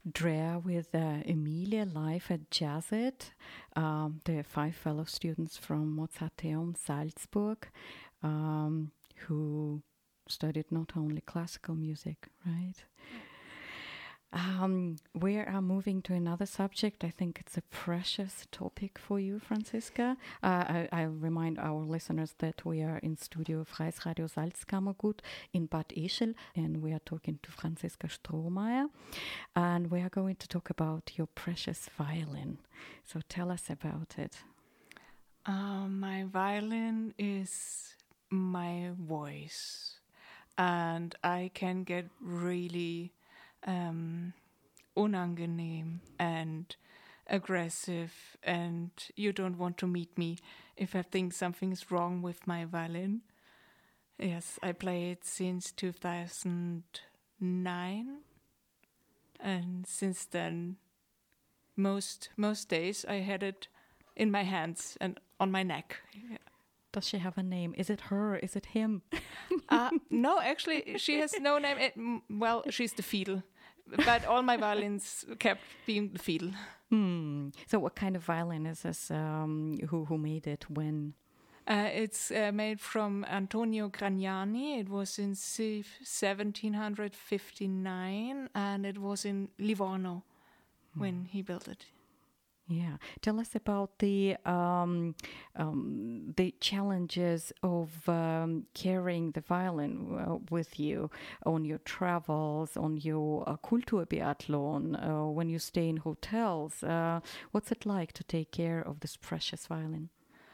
Drea with Emilia live at Jazzit, the 5 fellow students from Mozarteum Salzburg, who studied not only classical music, right? We are moving to another subject. I think it's a precious topic for you, Franziska. I remind our listeners that we are in studio of Kreisradio Salzkammergut in Bad Ischl, and we are talking to Franziska Strohmeier, and we are going to talk about your precious violin. So tell us about it. My violin is my voice, and I can get really unangenehm and aggressive, and you don't want to meet me if I think something's wrong with my violin. Yes, I play it since 2009, and since then, most days I had it in my hands and on my neck. Yeah. Does she have a name? Is it her? Is it him? No, actually, she has no name. Well, she's the fiddle. But all my violins kept being the fiddle. So what kind of violin is this? Who made it? When? It's made from Antonio Gragnani. It was in 1759, and it was in Livorno when he built it. Yeah, tell us about the challenges of carrying the violin with you on your travels, on your Kulturbiathlon, when you stay in hotels. What's it like to take care of this precious violin?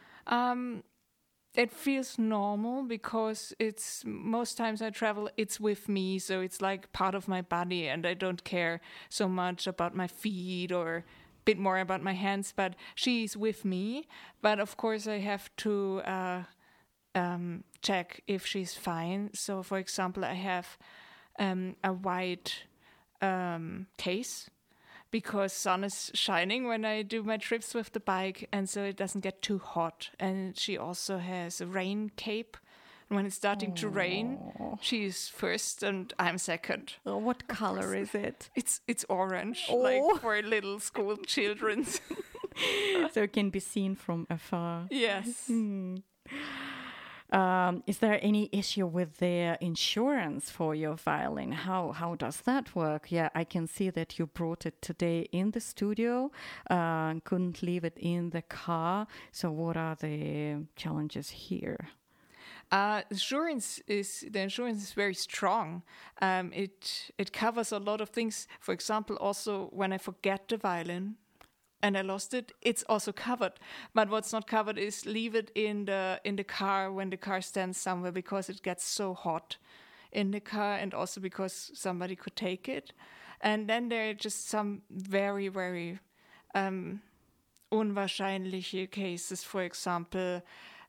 It feels normal because it's most times I travel, it's with me, so it's like part of my body, and I don't care so much about my feet or bit more about my hands, but she's with me. But of course I have to check if she's fine. So for example, I have a white case because sun is shining when I do my trips with the bike, and so it doesn't get too hot. And she also has a rain cape. When it's starting to rain, she's first and I'm second. What color is it? It's orange, like for little school children. So it can be seen from afar. Yes. Is there any issue with the insurance for your violin? How does that work? Yeah, I can see that you brought it today in the studio, couldn't leave it in the car. So what are the challenges here? The insurance is very strong. It covers a lot of things. For example, also when I forget the violin and I lost it, it's also covered. But what's not covered is leave it in the car when the car stands somewhere, because it gets so hot in the car, and also because somebody could take it. And then there are just some very, very unwahrscheinliche cases. For example,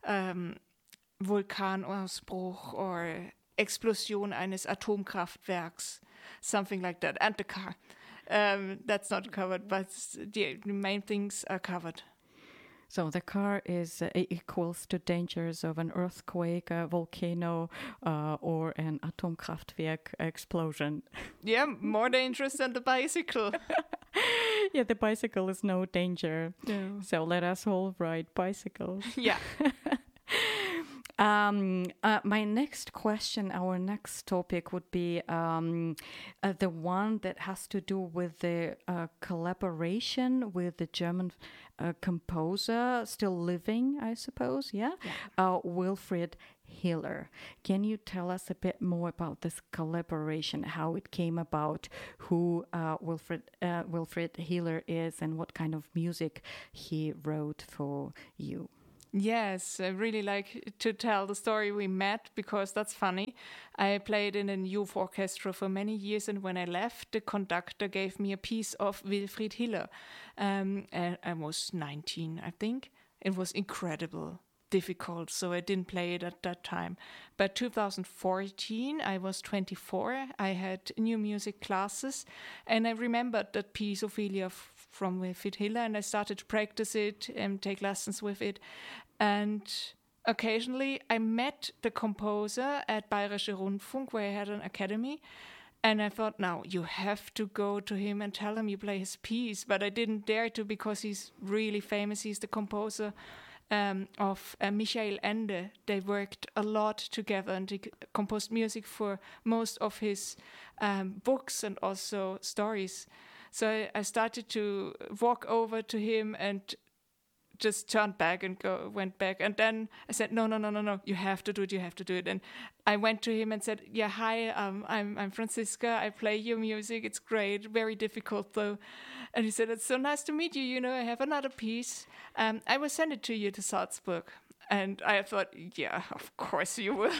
Vulkanausbruch or Explosion eines Atomkraftwerks, something like that, and the car. That's not covered, but the main things are covered. So the car is equals to dangers of an earthquake, a volcano, or an Atomkraftwerk explosion. Yeah, more dangerous than the bicycle. Yeah, the bicycle is no danger. No. So let us all ride bicycles. Yeah. My next question, our next topic would be the one that has to do with the collaboration with the German composer, still living, I suppose, Wilfried Hiller. Can you tell us a bit more about this collaboration, how it came about, who Wilfried Hiller is, and what kind of music he wrote for you? Yes, I really like to tell the story we met, because that's funny. I played in a youth orchestra for many years, and when I left, the conductor gave me a piece of Wilfried Hiller. And I was 19, I think. It was incredible, difficult, so I didn't play it at that time. But 2014, I was 24. I had new music classes, and I remembered that piece, Ophelia, from Wilfried Hiller, and I started to practice it and take lessons with it. And occasionally I met the composer at Bayerischer Rundfunk, where I had an academy, And I thought, now you have to go to him and tell him you play his piece. But I didn't dare to because he's really famous. He's the composer of Michael Ende. They worked a lot together and he composed music for most of his books and also stories. So I started to walk over to him and just turned back and went back. And then I said, no, you have to do it. And I went to him and said, yeah, hi, I'm Franziska. I play your music. It's great. Very difficult though. And he said, it's so nice to meet you. You know, I have another piece. I will send it to you to Salzburg. And I thought, yeah, of course you will.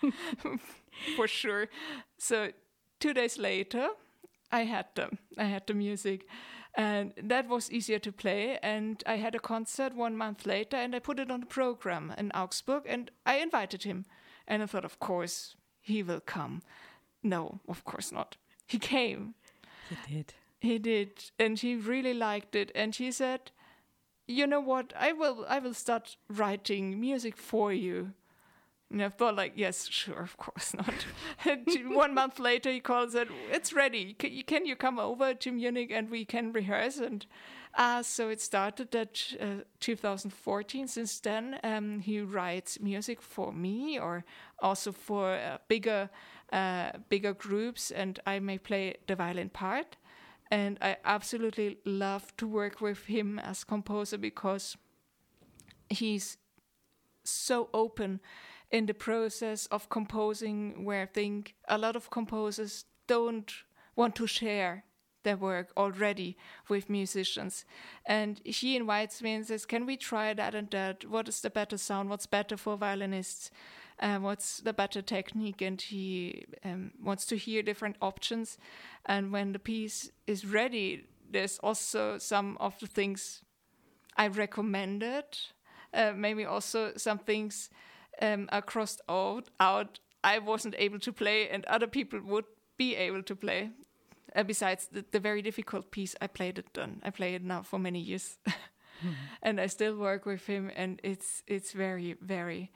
For sure. So 2 days later, I had the music. And that was easier to play. And I had a concert 1 month later, and I put it on the program in Augsburg, and I invited him. And I thought, of course, he will come. No, of course not. He came. He did. And he really liked it. And he said, you know what, I will start writing music for you. And I thought, like, yes, sure, of course not. And 1 month later, he called and said, it's ready. Can you come over to Munich and we can rehearse? And so it started at 2014. Since then, he writes music for me or also for bigger groups, and I may play the violin part. And I absolutely love to work with him as composer because he's so open in the process of composing, where I think a lot of composers don't want to share their work already with musicians. And he invites me and says, can we try that and that? What is the better sound? What's better for violinists? What's the better technique? And he wants to hear different options. And when the piece is ready, there's also some of the things I recommended, maybe also some things are crossed out. I wasn't able to play, and other people would be able to play. Besides the very difficult piece, I play it now for many years, and I still work with him. And it's very, very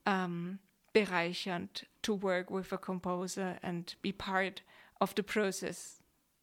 bereichernd to work with a composer and be part of the process.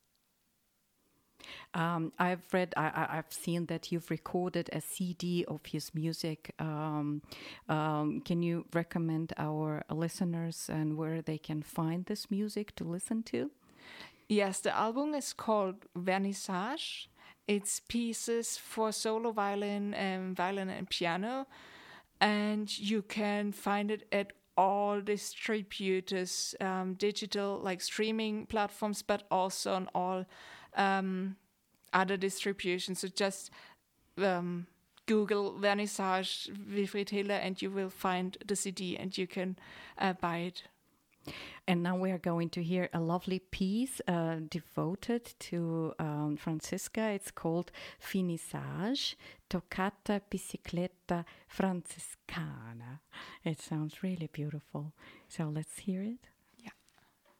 I've seen that you've recorded a CD of his music. Can you recommend our listeners and where they can find this music to listen to? Yes, the album is called Vernissage. It's pieces for solo violin and piano. And you can find it at all distributors, digital, like streaming platforms, but also on all other distributions. So just Google Vernissage Wilfried Hiller and you will find the CD and you can buy it. And now we are going to hear a lovely piece devoted to Franziska. It's called Finissage, Toccata Bicicletta Franciscana. It sounds really beautiful. So let's hear it.